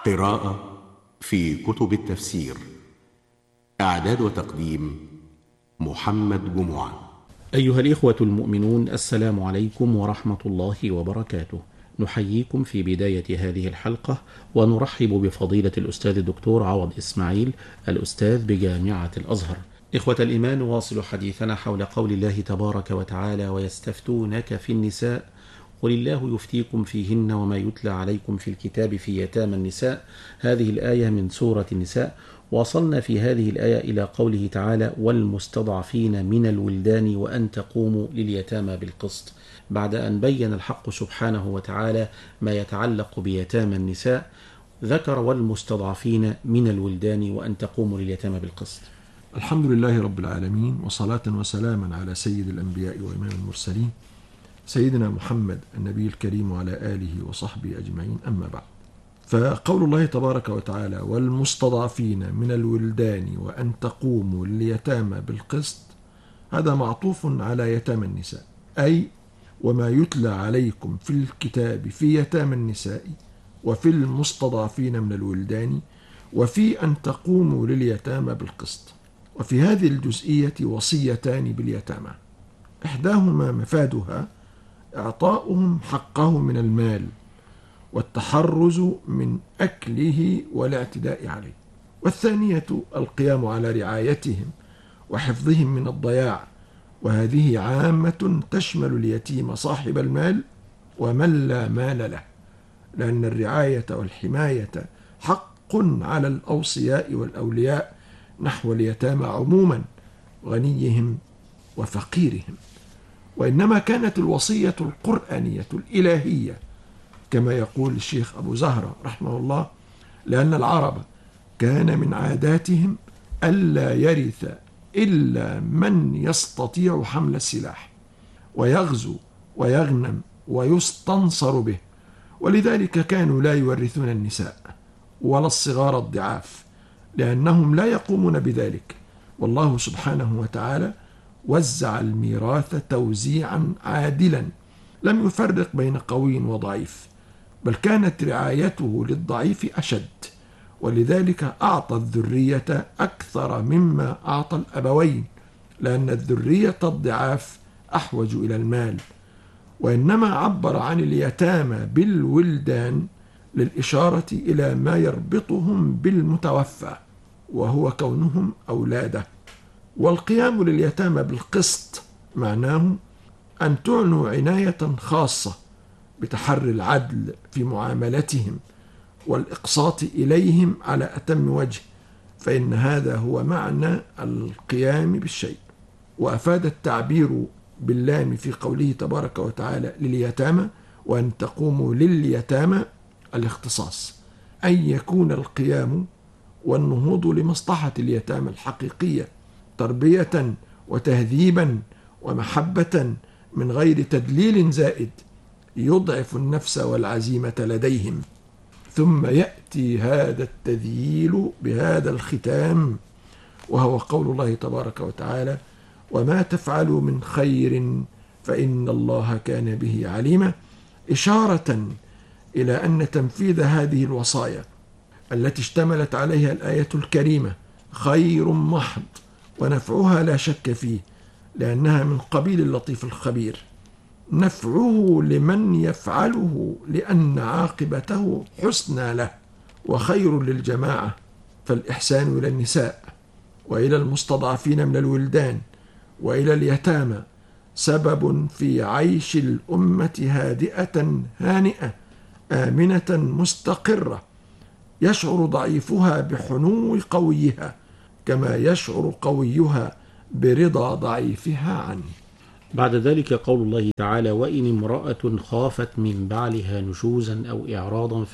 قراءة في كتب التفسير. إعداد وتقديم محمد جمعة. أيها الإخوة المؤمنون، السلام عليكم ورحمة الله وبركاته. نحييكم في بداية هذه الحلقة ونرحب بفضيلة الأستاذ الدكتور عوض إسماعيل، الأستاذ بجامعة الأزهر. إخوة الإيمان، نواصل حديثنا حول قول الله تبارك وتعالى: ويستفتونك في النساء قل الله يفتيكم فيهن وما يتلى عليكم في الكتاب في يتامى النساء. هذه الآية من سورة النساء. وصلنا في هذه الآية إلى قوله تعالى: والمستضعفين من الولدان وأن تقوموا لليتامى بالقسط، بعد أن بين الحق سبحانه وتعالى ما يتعلق بيتامى النساء ذكر والمستضعفين من الولدان وأن تقوموا لليتامى بالقسط. الحمد لله رب العالمين، وصلاة وسلاما على سيد الأنبياء وإمام المرسلين سيدنا محمد النبي الكريم وعلى آله وصحبه أجمعين، أما بعد. فقول الله تبارك وتعالى: والمستضعفين من الولدان وأن تقوموا لليتامى بالقسط، هذا معطوف على يتامى النساء، أي وما يتلى عليكم في الكتاب في يتامى النساء وفي المستضعفين من الولدان وفي أن تقوموا لليتامى بالقسط. وفي هذه الجزئية وصيتان باليتامى، إحداهما مفادها إعطاؤهم حقه من المال والتحرز من أكله والاعتداء عليه، والثانية القيام على رعايتهم وحفظهم من الضياع، وهذه عامة تشمل اليتيم صاحب المال ومن لا مال له، لأن الرعاية والحماية حق على الأوصياء والأولياء نحو اليتامى عموما، غنيهم وفقيرهم. وإنما كانت الوصية القرآنية الإلهية كما يقول الشيخ أبو زهرة رحمه الله: لأن العرب كان من عاداتهم ألا يرث إلا من يستطيع حمل السلاح ويغزو ويغنم ويستنصر به، ولذلك كانوا لا يورثون النساء ولا الصغار الضعاف، لأنهم لا يقومون بذلك. والله سبحانه وتعالى وزع الميراث توزيعا عادلا، لم يفرق بين قوي وضعيف، بل كانت رعايته للضعيف أشد، ولذلك أعطى الذرية أكثر مما أعطى الأبوين، لأن الذرية الضعاف أحوج إلى المال. وإنما عبر عن اليتامى بالولدان للإشارة إلى ما يربطهم بالمتوفى، وهو كونهم أولاده. والقيام لليتامى بالقسط معناه أن تعنوا عناية خاصة بتحري العدل في معاملتهم والإقساط إليهم على أتم وجه، فإن هذا هو معنى القيام بالشيء. وأفاد التعبير باللام في قوله تبارك وتعالى لليتامى وأن تقوموا لليتامى الاختصاص، أن يكون القيام والنهوض لمصلحة اليتامى الحقيقية تربية وتهذيبا ومحبة، من غير تدليل زائد يضعف النفس والعزيمة لديهم. ثم يأتي هذا التذييل بهذا الختام، وهو قول الله تبارك وتعالى: وما تفعلوا من خير فإن الله كان به عليما، إشارة إلى أن تنفيذ هذه الوصايا التي اشتملت عليها الآية الكريمة خير محض، ونفعها لا شك فيه، لأنها من قبيل اللطيف الخبير. نفعه لمن يفعله لأن عاقبته حسنى له، وخير للجماعة، فالإحسان إلى النساء وإلى المستضعفين من الولدان وإلى اليتامى سبب في عيش الأمة هادئة هانئة آمنة مستقرة، يشعر ضعيفها بحنو قويها كما يشعر قويها برضا ضعيفها عنه. بعد ذلك قول الله تعالى: وإن امرأة خافت من بعلها نشوزا أو إعراضا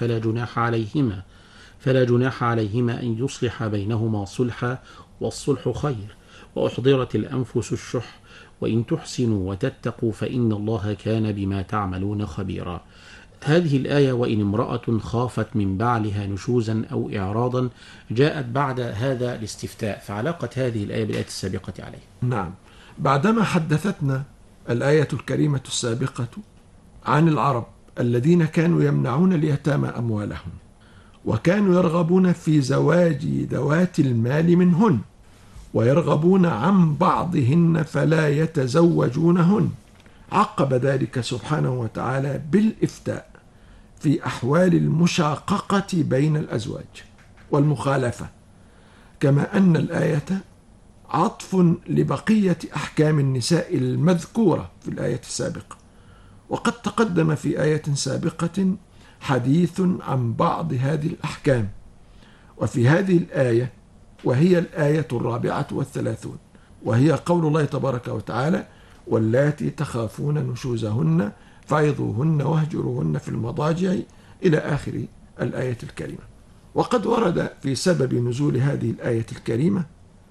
فلا جناح عليهما أن يصلح بينهما صلحا، والصلح خير، وأحضرت الأنفس الشح، وإن تحسنوا وتتقوا فإن الله كان بما تعملون خبيرا. هذه الآية وإن امرأة خافت من بعلها نشوزا أو إعراضا جاءت بعد هذا الاستفتاء، فعلاقة هذه الآية بالآية السابقة عليه. نعم، بعدما حدثتنا الآية الكريمة السابقة عن العرب الذين كانوا يمنعون اليتامى أموالهم، وكانوا يرغبون في زواج ذوات المال منهن، ويرغبون عن بعضهن فلا يتزوجونهن. عقب ذلك سبحانه وتعالى بالإفتاء في أحوال المشاققة بين الأزواج والمخالفة، كما أن الآية عطف لبقية أحكام النساء المذكورة في الآية السابقة. وقد تقدم في آية سابقة حديث عن بعض هذه الأحكام، وفي هذه الآية وهي الآية 34، وهي قول الله تبارك وتعالى: واللاتي تخافون نشوزهن فعظوهن واهجروهن في المضاجع، إلى آخر الآية الكريمة. وقد ورد في سبب نزول هذه الآية الكريمة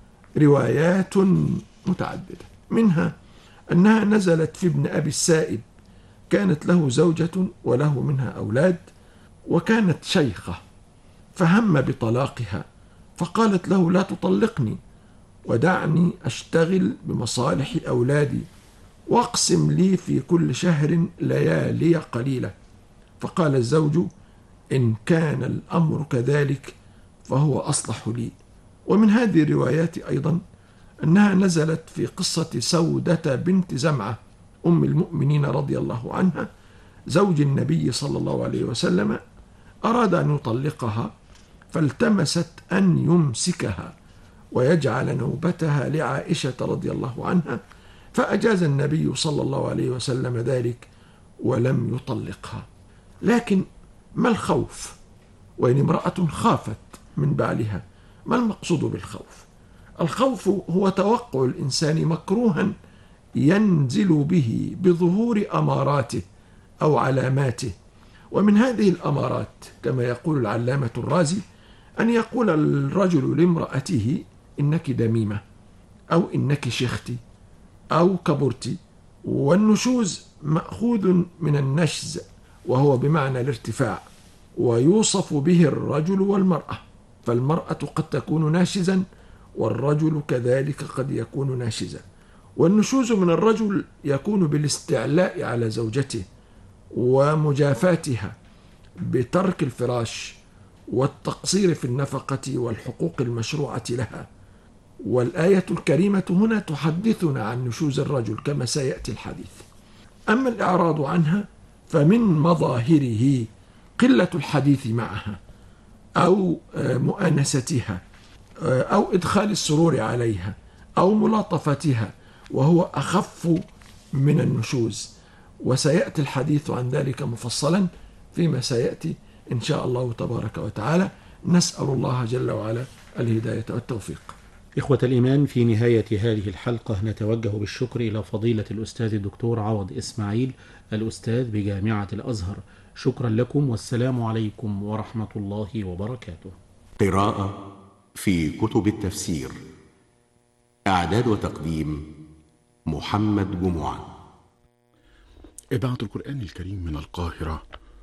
روايات متعددة، منها أنها نزلت في ابن أبي السائب، كانت له زوجة وله منها أولاد، وكانت شيخة فهم بطلاقها، فقالت له: لا تطلقني ودعني أشتغل بمصالح أولادي، واقسم لي في كل شهر ليالي قليلة. فقال الزوج: إن كان الأمر كذلك فهو أصلح لي. ومن هذه الروايات أيضا أنها نزلت في قصة سودة بنت زمعة أم المؤمنين رضي الله عنها، زوج النبي صلى الله عليه وسلم، أراد أن يطلقها فالتمست أن يمسكها ويجعل نوبتها لعائشة رضي الله عنها، فأجاز النبي صلى الله عليه وسلم ذلك ولم يطلقها. لكن ما الخوف وإن امرأة خافت من بعلها؟ ما المقصود بالخوف؟ الخوف هو توقع الإنسان مكروها ينزل به بظهور أماراته أو علاماته. ومن هذه الأمارات كما يقول العلامة الرازي أن يقول الرجل لامرأته: إنك دميمة، أو إنك شختي، أو كبرتي. والنشوز مأخوذ من النشز وهو بمعنى الارتفاع، ويوصف به الرجل والمرأة، فالمرأة قد تكون ناشزا والرجل كذلك قد يكون ناشزا. والنشوز من الرجل يكون بالاستعلاء على زوجته ومجافاتها بترك الفراش والتقصير في النفقة والحقوق المشروعة لها. والآية الكريمة هنا تحدثنا عن نشوز الرجل كما سيأتي الحديث. أما الإعراض عنها فمن مظاهره قلة الحديث معها، أو مؤانستها، أو إدخال السرور عليها، أو ملاطفتها، وهو أخف من النشوز. وسيأتي الحديث عن ذلك مفصلا فيما سيأتي إن شاء الله تبارك وتعالى. نسأل الله جل وعلا الهداية والتوفيق. إخوة الإيمان، في نهاية هذه الحلقة نتوجه بالشكر إلى فضيلة الأستاذ الدكتور عوض إسماعيل، الأستاذ بجامعة الأزهر. شكرا لكم، والسلام عليكم ورحمة الله وبركاته. قراءة في كتب التفسير. إعداد وتقديم محمد جمعة. إذاعة القرآن الكريم من القاهرة.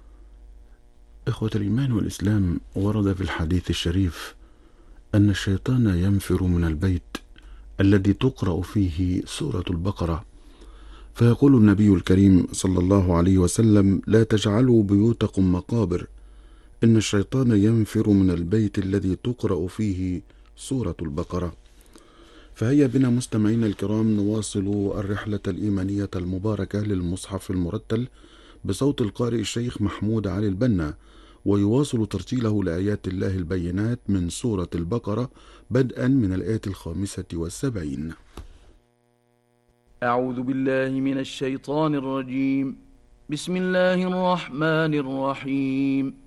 إخوة الإيمان والإسلام، ورد في الحديث الشريف أن الشيطان ينفر من البيت الذي تقرأ فيه سورة البقرة، فيقول النبي الكريم صلى الله عليه وسلم: لا تجعلوا بيوتكم مقابر، إن الشيطان ينفر من البيت الذي تقرأ فيه سورة البقرة. فهيا بنا مستمعين الكرام نواصل الرحلة الإيمانية المباركة للمصحف المرتل بصوت القارئ الشيخ محمود علي البنا، ويواصل ترتيله لآيات الله البينات من سورة البقرة بدءا من الآية 75. أعوذ بالله من الشيطان الرجيم. بسم الله الرحمن الرحيم.